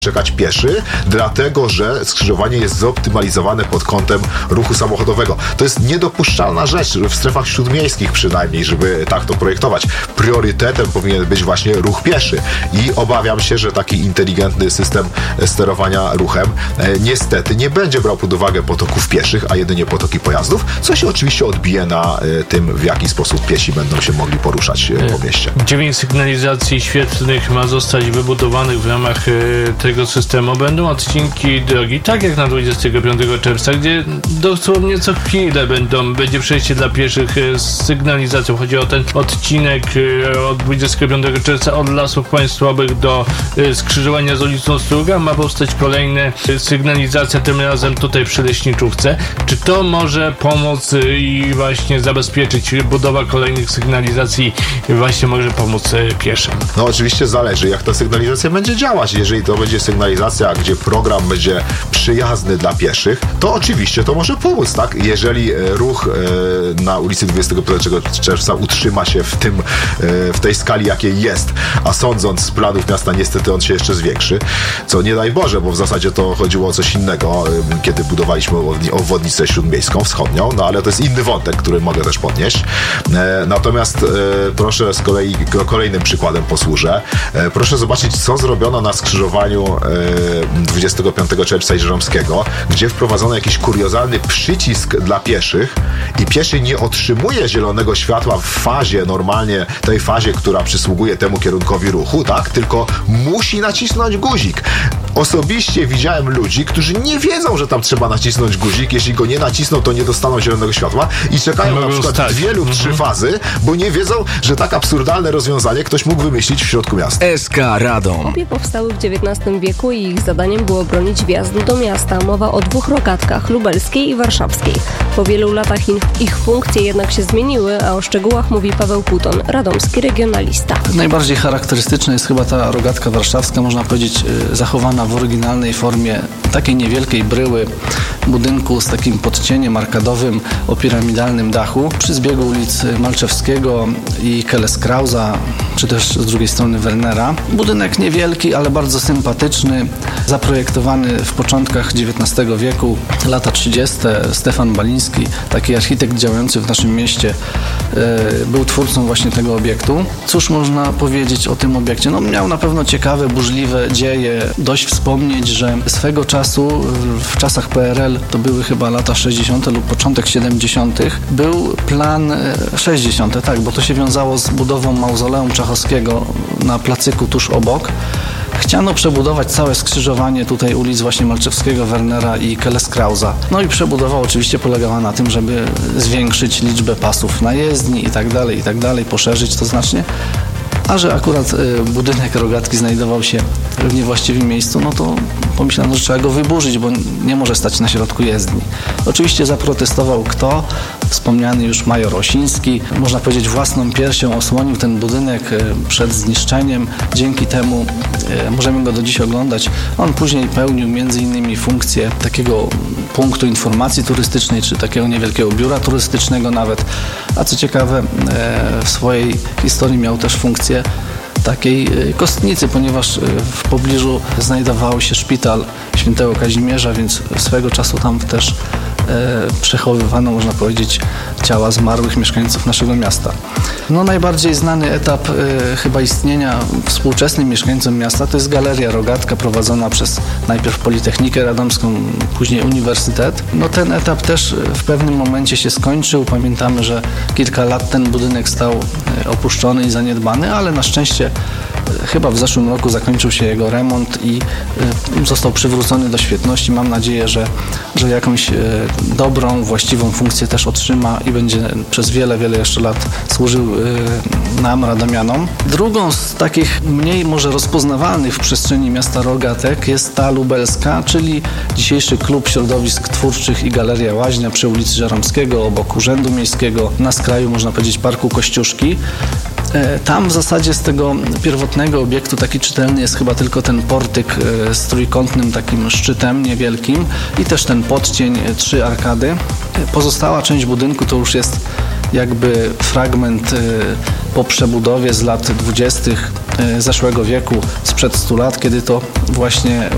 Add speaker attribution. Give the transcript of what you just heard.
Speaker 1: czekać pieszy, dlatego że skrzyżowanie jest zoptymalizowane pod kątem ruchu samochodowego. To jest niedopuszczalna rzecz, w strefach śródmiejskich przynajmniej, żeby tak to projektować. Priorytetem powinien być właśnie ruch pieszy i obawiam się, że taki inteligentny system sterowania ruchem niestety nie będzie brał pod uwagę potoków pieszych, a jedynie potoki pojazdów, co się oczywiście odbije na tym, w jaki sposób piesi będą się mogli poruszać po mieście.
Speaker 2: 9 sygnalizacji świetlnych ma zostać wybudowanych w ramach tego systemu. Będą odcinki drogi, tak jak na 25 czerwca, gdzie dosłownie co chwilę będzie przejście dla pieszych z sygnalizacją. Chodzi o ten odcinek od 25 czerwca od Lasów Państwowych do skrzyżowania z ulicą Struga. Ma powstać kolejna sygnalizacja, tym razem tutaj przy Leśniczówce. Czy to może pomóc i właśnie zabezpieczyć budowa kolejnych sygnalizacji właśnie może pomóc pieszym?
Speaker 1: No oczywiście zależy, jak ta sygnalizacja będzie działać. Jeżeli to będzie sygnalizacja, gdzie program będzie przyjazny dla pieszych, to oczywiście to może pomóc, tak? Jeżeli ruch na ulicy 25 czerwca utrzyma się w tej skali, jakiej jest, a sądząc z planów miasta, niestety on się jeszcze zwiększy, co nie daj Boże, bo w zasadzie to chodziło o coś innego, kiedy budowaliśmy obwodnicę śródmiejską, wschodnią, no ale to jest inny wątek, który mogę też podnieść. Natomiast proszę z kolei kolejnym przykładem posłużę. Proszę zobaczyć, co zrobiono na skrzyżowaniu 25 czerwca i Żeromskiego, gdzie wprowadzono jakiś kuriozalny przycisk dla pieszych i pieszy nie otrzymuje zielonego światła w fazie, normalnie tej fazie, która przysługuje temu kierunkowi ruchu, tak? Tylko musi nacisnąć guzik. Osobiście widziałem ludzi, którzy nie wiedzą, że tam trzeba nacisnąć guzik. Jeśli go nie nacisną, to nie dostaną zielonego światła i czekają na przykład 2 lub 3 fazy, bo nie wiedzą, że tak absurdalne rozwiązanie ktoś mógł wymyślić w środku miasta.
Speaker 3: SK Radom.
Speaker 4: Obie powstały w XIX wieku i ich zadaniem było bronić wjazdu do miasta. Mowa o 2 rogatkach, lubelskiej i warszawskiej. Po wielu latach ich funkcje jednak się zmieniły, a o szczegółach mówi Paweł Puton, radomski regionalista.
Speaker 5: Najbardziej charakterystyczna jest chyba ta rogatka warszawska, można powiedzieć zachowana w oryginalnej formie takiej niewielkiej bryły budynku z takim podcieniem arkadowym o piramidalnym dachu przy zbiegu ulic Malczewskiego i Kelleskrausa, czy też z drugiej strony Wernera. Budynek niewielki, ale bardzo sympatyczny, zaprojektowany w początkach XIX wieku, lata 30. Stefan Baliński, taki architekt działający w naszym mieście, był twórcą właśnie tego obiektu. Cóż można powiedzieć o tym obiekcie? No, miał na pewno ciekawe, burzliwe dzieje. Dość wspomnieć, że swego czasu, w czasach PRL, to były chyba lata 60. lub początek 70., był plan 60., tak, bo to się wiązało z budową mauzoleum Czachowskiego na placyku tuż obok. Chciano przebudować całe skrzyżowanie tutaj ulic właśnie Malczewskiego, Wernera i Kelleskrausa. No i przebudowa oczywiście polegała na tym, żeby zwiększyć liczbę pasów na jezdni i tak dalej, poszerzyć to znacznie. A że akurat budynek rogatki znajdował się w niewłaściwym miejscu, no to pomyślano, że trzeba go wyburzyć, bo nie może stać na środku jezdni. Oczywiście zaprotestował kto? Wspomniany już major Osiński. Można powiedzieć, własną piersią osłonił ten budynek przed zniszczeniem. Dzięki temu możemy go do dziś oglądać. On później pełnił m.in. funkcję takiego punktu informacji turystycznej, czy takiego niewielkiego biura turystycznego nawet. A co ciekawe, w swojej historii miał też funkcję takiej kostnicy, ponieważ w pobliżu znajdował się szpital Świętego Kazimierza, więc swego czasu tam też przechowywano, można powiedzieć, ciała zmarłych mieszkańców naszego miasta. No, najbardziej znany etap chyba istnienia współczesnym mieszkańcom miasta to jest Galeria Rogatka, prowadzona przez najpierw Politechnikę Radomską, później Uniwersytet. No, ten etap też w pewnym momencie się skończył. Pamiętamy, że kilka lat ten budynek stał opuszczony i zaniedbany, ale na szczęście chyba w zeszłym roku zakończył się jego remont i został przywrócony do świetności. Mam nadzieję, że jakąś dobrą, właściwą funkcję też otrzyma i będzie przez wiele jeszcze lat służył nam, radomianom. Drugą z takich mniej może rozpoznawalnych w przestrzeni miasta rogatek jest ta lubelska, czyli dzisiejszy Klub Środowisk Twórczych i Galeria Łaźnia przy ulicy Żeromskiego, obok Urzędu Miejskiego, na skraju, można powiedzieć, Parku Kościuszki. Tam w zasadzie z tego pierwotnego obiektu taki czytelny jest chyba tylko ten portyk z trójkątnym takim szczytem niewielkim i też ten podcień, 3 arkady. Pozostała część budynku to już jest jakby fragment po przebudowie z lat 20. zeszłego wieku, sprzed 100 lat, kiedy to właśnie